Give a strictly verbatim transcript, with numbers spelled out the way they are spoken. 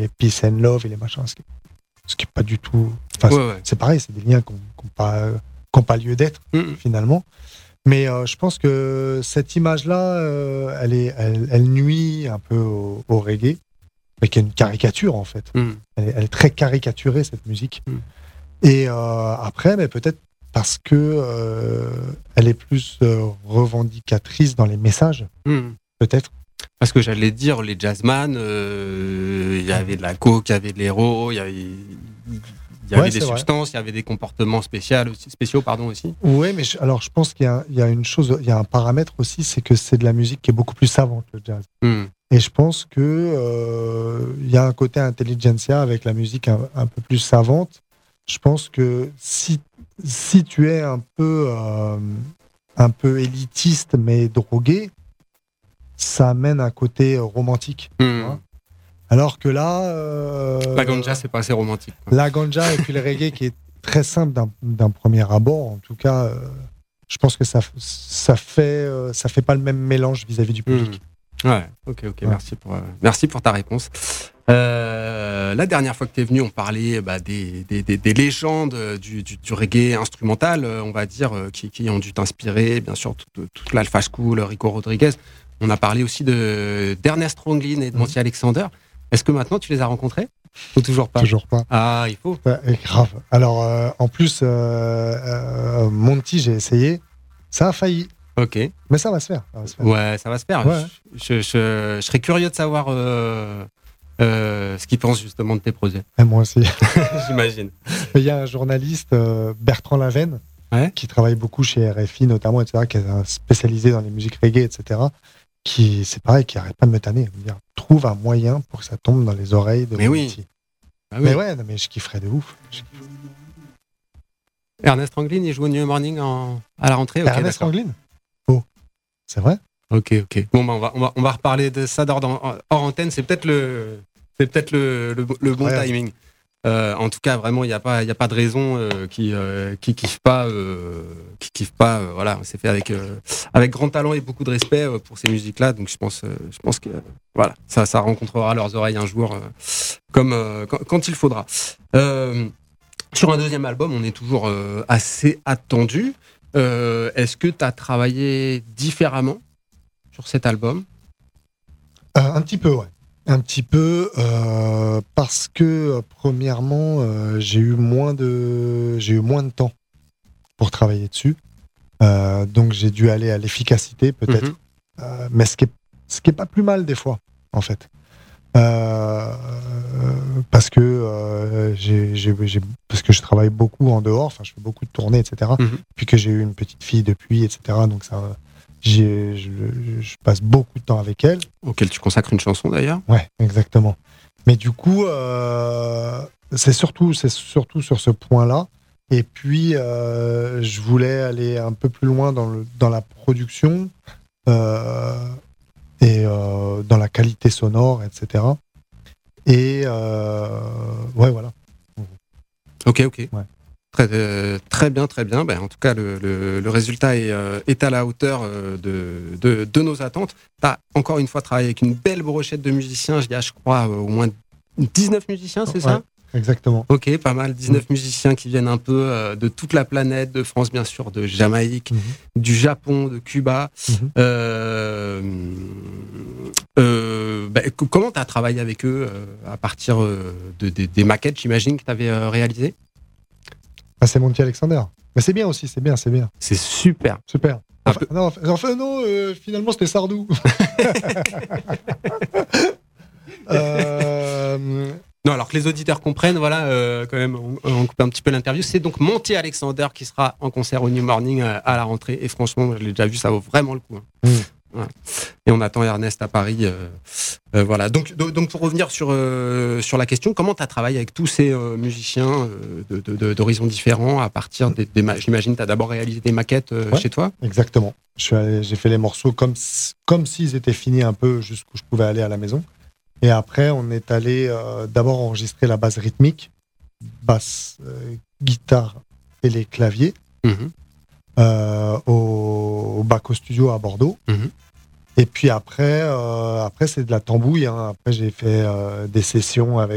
les peace and love et les machins, ce qui, ce qui est pas du tout. Enfin, Ouais, c'est, ouais. c'est pareil, c'est des liens qui n'ont pas, qui ont pas lieu d'être Mmh. finalement. Mais euh, je pense que cette image-là, euh, elle, est, elle, elle nuit un peu au, au reggae, mais qui est une caricature en fait. Mmh. Elle est, elle est très caricaturée cette musique. Mm. Et euh, après, mais peut-être parce que euh, elle est plus euh, revendicatrice dans les messages, Mmh. peut-être. Parce que j'allais dire, les jazzman, euh, il y avait de la coke, il y avait de l'héros, il y avait, il y avait Ouais, des c'est vrai. substances, il y avait des comportements spéciaux aussi, spéciaux, pardon, aussi. Oui, mais je, alors je pense qu'il y a, il y a une chose, il y a un paramètre aussi, c'est que c'est de la musique qui est beaucoup plus savante, le jazz. Mmh. Et je pense que euh, il y a un côté intelligentsia avec la musique un, un peu plus savante. Je pense que si si tu es un peu euh, un peu élitiste mais drogué, ça amène un côté romantique. Mmh. vois. Alors que là, euh, La ganja, c'est pas assez romantique, quoi. la ganja et puis le reggae qui est très simple d'un, d'un premier abord, en tout cas, euh, je pense que ça ça fait euh, ça fait pas le même mélange vis-à-vis du public. Mmh. Ouais, ok, ok, Ouais. merci pour, euh, merci pour ta réponse. Euh, la dernière fois que tu es venu, on parlait bah, des, des, des, des légendes du, du, du reggae instrumental, euh, on va dire, euh, qui, qui ont dû t'inspirer, bien sûr, toute, toute l'Alpha School, Rico Rodriguez. On a parlé aussi de, d'Ernest Ranglin et de Mmh. Monty Alexander. Est-ce que maintenant tu les as rencontrés ou toujours pas? Toujours pas. Ah, il faut. Ouais, et grave. Alors, euh, en plus, euh, euh, Monty, j'ai essayé. Ça a failli. Ok. Mais ça va se faire. Ça va se faire. Ouais, ça va se faire. Ouais. Je, je, je, je serais curieux de savoir euh, euh, ce qu'ils pensent justement de tes projets. Et moi aussi. J'imagine. Il y a un journaliste, euh, Bertrand Lavenne, Ouais. qui travaille beaucoup chez R F I notamment, et cetera, qui est un spécialisé dans les musiques reggae, et cetera, qui, c'est pareil, qui arrête pas de me tanner. Il me dit, trouve un moyen pour que ça tombe dans les oreilles de Mais Monty. oui. Ah oui. Mais ouais, non, mais je kifferais de ouf. Je- Ernest Ranglin, il joue au New Morning en... à la rentrée. Ok, Ernest d'accord. Ranglin Oh, c'est vrai Ok, ok. Bon, bah, on va, on va, on va reparler de ça hors, hors antenne. C'est peut-être le, c'est peut-être le, le, le bon Ouais. timing. Euh, en tout cas, vraiment, il n'y a pas, il y a pas de raison euh, qui, euh, qui kiffe pas, euh, qui kiffe pas. Euh, voilà, c'est fait avec, euh, avec grand talent et beaucoup de respect euh, pour ces musiques-là. Donc, je pense, euh, je pense que, euh, voilà, ça, ça rencontrera leurs oreilles un jour, euh, comme euh, quand, quand il faudra. Euh, sur un deuxième album, on est toujours euh, assez attendu. Euh, est-ce que tu as travaillé différemment sur cet album? Euh, Un petit peu, ouais. Un petit peu, euh, parce que, euh, premièrement, euh, j'ai eu moins de, j'ai eu moins de temps pour travailler dessus. Euh, donc, j'ai dû aller à l'efficacité, peut-être. Mhm. Euh, mais ce qui est, ce qui est pas plus mal, des fois, en fait. Euh, parce que euh, j'ai, j'ai, j'ai- parce que je travaille beaucoup en dehors, enfin je fais beaucoup de tournées, et cetera. Mhm. Puis que j'ai eu une petite fille depuis, et cetera. Donc ça, j'ai, je, je passe beaucoup de temps avec elle. Auquel tu consacres une chanson d'ailleurs. Ouais, exactement. Mais du coup, euh, c'est surtout, c'est surtout sur ce point-là. Et puis, euh, je voulais aller un peu plus loin dans, le, dans la production euh, et euh, dans la qualité sonore, et cetera. Et euh, ouais, voilà. Ok, ok. Ouais. Très, euh, très bien, très bien. Ben, en tout cas, le, le, le résultat est, euh, est à la hauteur euh, de, de, de nos attentes. Tu as encore une fois travaillé avec une belle brochette de musiciens. Il y a, je crois, euh, au moins dix-neuf musiciens, c'est Ouais. ça? Exactement. Ok, pas mal. dix-neuf musiciens qui viennent un peu euh, de toute la planète, de France bien sûr, de Jamaïque, Mhm. du Japon, de Cuba. Mhm. Euh, euh, bah, co- comment tu as travaillé avec eux euh, à partir euh, de, des- des maquettes, j'imagine, que tu avais euh, réalisées? Ah, c'est Monty Alexander. Mais c'est bien aussi, c'est bien, c'est bien. C'est super. Super. Un Enfin, non, enfin, enfin, non euh, finalement, c'était Sardou. euh, Non, alors que les auditeurs comprennent, voilà, euh, quand même, on, on coupe un petit peu l'interview. C'est donc Monty Alexander qui sera en concert au New Morning euh, à la rentrée. Et franchement, je l'ai déjà vu, ça vaut vraiment le coup. hein. Mm. Voilà. Et on attend Ernest à Paris. euh, euh, voilà. Donc, do- donc, pour revenir sur, euh, sur la question, comment tu as travaillé avec tous ces euh, musiciens euh, de- de- de- d'horizons différents à partir des, des ma- j'imagine que tu as d'abord réalisé des maquettes euh, Ouais. chez toi? Exactement. Je suis allé- j'ai fait les morceaux comme, s- comme s'ils étaient finis un peu jusqu'où je pouvais aller à la maison. Et après, on est allé euh, d'abord enregistrer la base rythmique, basse, euh, guitare et les claviers Mhm. euh, au, au Baco Studio à Bordeaux. Mhm. Et puis après, euh, après c'est de la tambouille. hein. Après, j'ai fait euh, des sessions avec